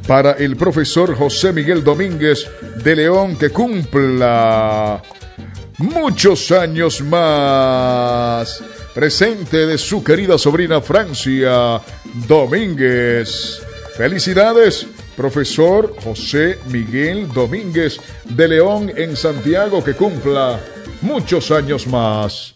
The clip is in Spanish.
para el profesor José Miguel Domínguez de León, que cumpla muchos años más. Presente de su querida sobrina Francia Domínguez. Felicidades, profesor José Miguel Domínguez de León en Santiago, que cumpla muchos años más.